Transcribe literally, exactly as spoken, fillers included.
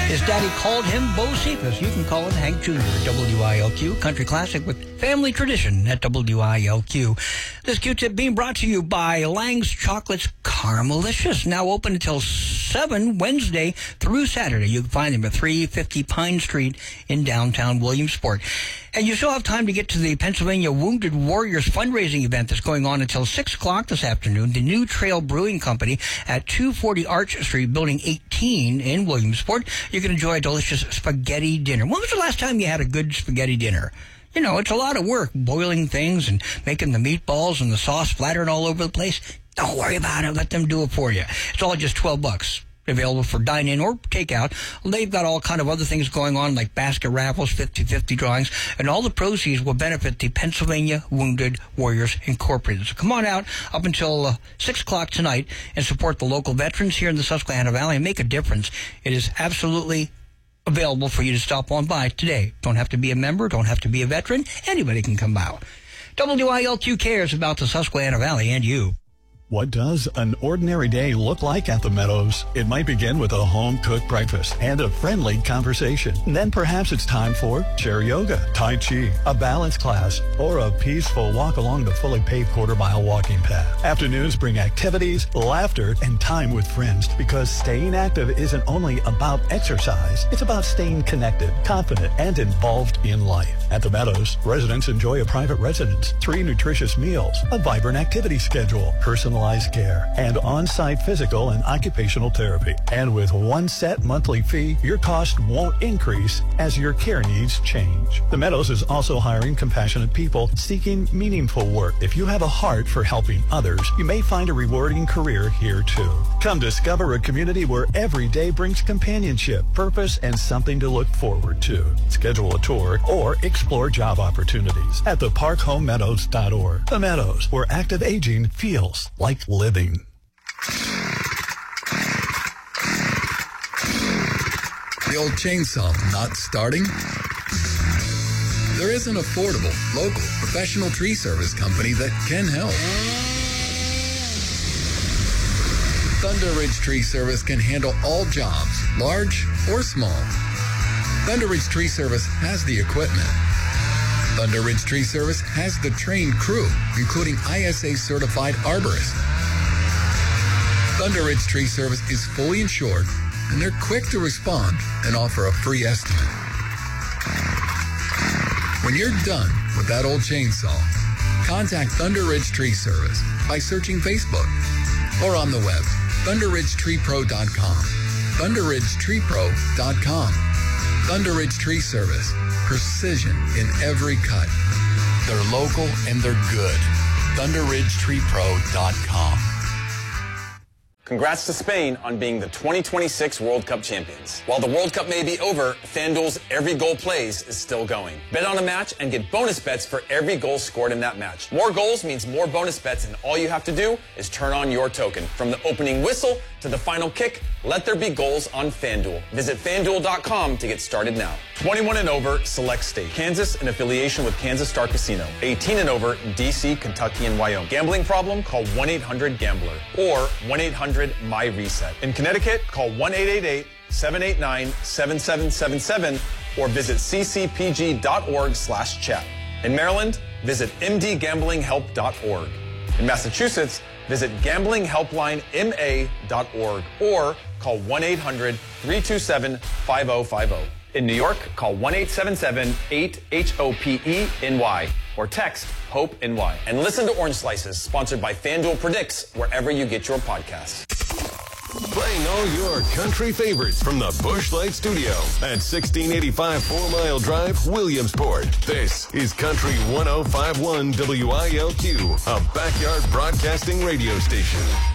His daddy called him Bo Cephas. You can call him Hank Junior W I L Q, country classic with family tradition at W I L Q. This Q-tip being brought to you by Lang's Chocolates Caramelicious, now open until seven Wednesday through Saturday. You can find them at three fifty Pine Street in downtown Williamsport. And you still have time to get to the Pennsylvania Wounded Warriors fundraising event that's going on until six o'clock this afternoon. The New Trail Brewing Company at two forty Arch Street, Building eighteen in Williamsport. You can enjoy a delicious spaghetti dinner. When was the last time you had a good spaghetti dinner? You know, it's a lot of work, boiling things and making the meatballs and the sauce splattering all over the place. Don't worry about it. Let them do it for you. It's all just twelve bucks. Available for dine-in or takeout. They've got all kind of other things going on, like basket raffles, fifty-fifty drawings, and all the proceeds will benefit the Pennsylvania Wounded Warriors Incorporated. So come on out up until uh, six o'clock tonight and support the local veterans here in the Susquehanna Valley and make a difference. It is absolutely available for you to stop on by today. Don't have to be a member, don't have to be a veteran. Anybody can come out. W I L Q cares about the Susquehanna Valley and you. What does an ordinary day look like at the Meadows? It might begin with a home-cooked breakfast and a friendly conversation. And then perhaps it's time for chair yoga, tai chi, a balance class, or a peaceful walk along the fully paved quarter-mile walking path. Afternoons bring activities, laughter, and time with friends, because staying active isn't only about exercise. It's about staying connected, confident, and involved in life. At the Meadows, residents enjoy a private residence, three nutritious meals, a vibrant activity schedule, personal care, and on-site physical and occupational therapy. And with one set monthly fee, your cost won't increase as your care needs change. The Meadows is also hiring compassionate people seeking meaningful work. If you have a heart for helping others, you may find a rewarding career here too. Come discover a community where every day brings companionship, purpose, and something to look forward to. Schedule a tour or explore job opportunities at the park home meadows dot org. The Meadows, where active aging feels like living. The old chainsaw not starting? There is an affordable, local, professional tree service company that can help. Thunder Ridge Tree Service can handle all jobs, large or small. Thunder Ridge Tree Service has the equipment. Thunder Ridge Tree Service has the trained crew, including I S A certified arborists. Thunder Ridge Tree Service is fully insured, and they're quick to respond and offer a free estimate. When you're done with that old chainsaw, contact Thunder Ridge Tree Service by searching Facebook or on the web, thunder ridge tree pro dot com. thunder ridge tree pro dot com. Thunder Ridge Tree Service. Precision in every cut. They're local and they're good. thunder ridge tree pro dot com. Congrats to Spain on being the twenty twenty-six World Cup champions. While the World Cup may be over, FanDuel's Every Goal Plays is still going. Bet on a match and get bonus bets for every goal scored in that match. More goals means more bonus bets, and all you have to do is turn on your token. From the opening whistle to the final kick, let there be goals on FanDuel. Visit FanDuel dot com to get started now. twenty-one and over, select state. Kansas in affiliation with Kansas Star Casino. eighteen and over, D C, Kentucky, and Wyoming. Gambling problem? Call one eight hundred gambler or one eight hundred my reset. In Connecticut, call one eight eight eight, seven eight nine, seven seven seven seven or visit c c p g dot org slash chat. In Maryland, visit m d gambling help dot org. In Massachusetts, visit gambling helpline m a dot org or call one eight hundred, three two seven, five oh five oh. In New York, call one eight seven seven, eight, H O P E, N Y or text HOPE-N-Y. And listen to Orange Slices, sponsored by FanDuel Predicts, wherever you get your podcasts. Playing all your country favorites from the Busch Light Studio at sixteen eighty-five Four Mile Drive, Williamsport. This is Country one oh five point one W I L Q, a backyard broadcasting radio station.